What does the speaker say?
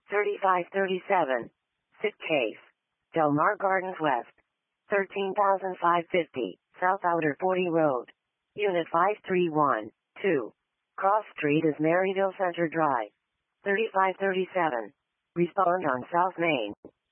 3537. Sit Case. Del Mar Gardens West. 13,550, South Outer 40 Road. Unit 531, 2. Cross Street is Maryville Center Drive. 3537. Respond on South Main.